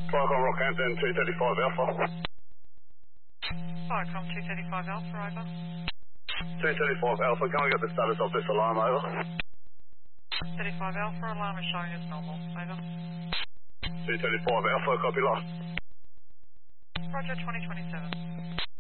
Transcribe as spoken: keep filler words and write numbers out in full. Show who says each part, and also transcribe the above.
Speaker 1: Viacom Rockhampton two thirty-five Alpha.
Speaker 2: Viacom two thirty-five Alpha, over.
Speaker 1: two thirty-five Alpha, can we get the status of this alarm, over?
Speaker 2: thirty-five Alpha, alarm is showing as normal, over.
Speaker 1: two thirty-five Alpha, copy lost.
Speaker 2: Roger, twenty twenty-seven.